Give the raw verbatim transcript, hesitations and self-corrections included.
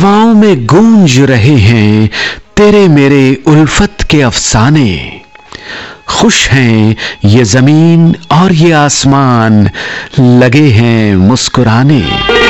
हवाओं में गूंज रहे हैं तेरे मेरे उल्फत के अफसाने। खुश हैं ये जमीन और ये आसमान, लगे हैं मुस्कुराने।